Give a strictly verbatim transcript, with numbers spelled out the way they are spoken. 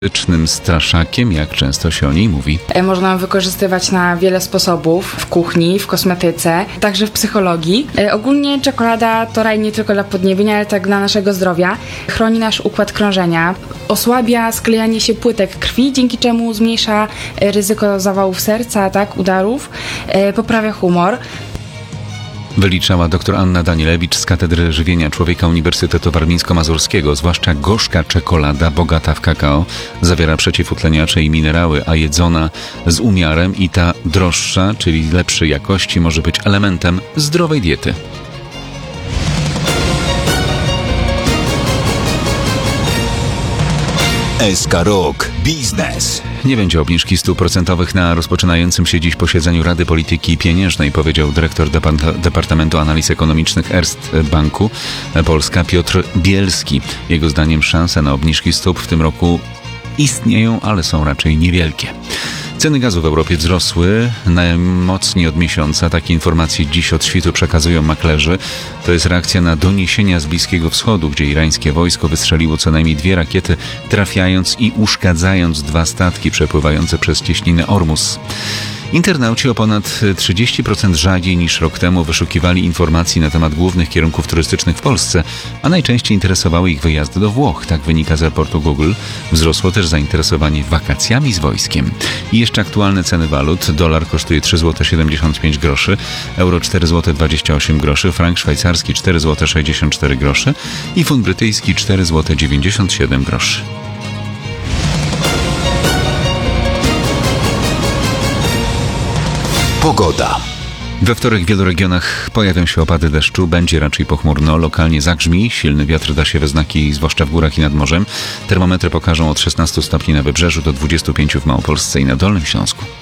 turystycznym straszakiem, jak często się o niej mówi. Można ją wykorzystywać na wiele sposobów, w kuchni, w kosmetyce, także w psychologii. Ogólnie czekolada to raj nie tylko dla podniebienia, ale tak dla naszego zdrowia. Chroni nasz układ krążenia, osłabia sklejanie się płytek krwi, dzięki czemu zmniejsza ryzyko zawałów serca, tak, udarów, poprawia humor. Wyliczała dr Anna Danielewicz z Katedry Żywienia Człowieka Uniwersytetu Warmińsko-Mazurskiego. Zwłaszcza gorzka czekolada bogata w kakao zawiera przeciwutleniacze i minerały, a jedzona z umiarem i ta droższa, czyli lepszej jakości, może być elementem zdrowej diety. S K Rok Biznes. Nie będzie obniżki stóp procentowych na rozpoczynającym się dziś posiedzeniu Rady Polityki Pieniężnej, powiedział dyrektor Departamentu Analiz Ekonomicznych Erste Banku Polska Piotr Bielski. Jego zdaniem szanse na obniżki stóp w tym roku istnieją, ale są raczej niewielkie. Ceny gazu w Europie wzrosły najmocniej od miesiąca. Takie informacje dziś od świtu przekazują maklerzy. To jest reakcja na doniesienia z Bliskiego Wschodu, gdzie irańskie wojsko wystrzeliło co najmniej dwie rakiety, trafiając i uszkadzając dwa statki przepływające przez cieśninę Ormus. Internauci o ponad trzydzieści procent rzadziej niż rok temu wyszukiwali informacji na temat głównych kierunków turystycznych w Polsce, a najczęściej interesowały ich wyjazdy do Włoch. Tak wynika z raportu Google. Wzrosło też zainteresowanie wakacjami z wojskiem. I jeszcze aktualne ceny walut. Dolar kosztuje trzy złote siedemdziesiąt pięć groszy, euro cztery złote dwadzieścia osiem groszy, frank szwajcarski cztery złote sześćdziesiąt cztery groszy i funt brytyjski cztery złote dziewięćdziesiąt siedem groszy. Pogoda. We wtorek w wielu regionach pojawią się opady deszczu, będzie raczej pochmurno, lokalnie zagrzmi, silny wiatr da się we znaki, zwłaszcza w górach i nad morzem. Termometry pokażą od szesnastu stopni na Wybrzeżu do dwudziestu pięciu w Małopolsce i na Dolnym Śląsku.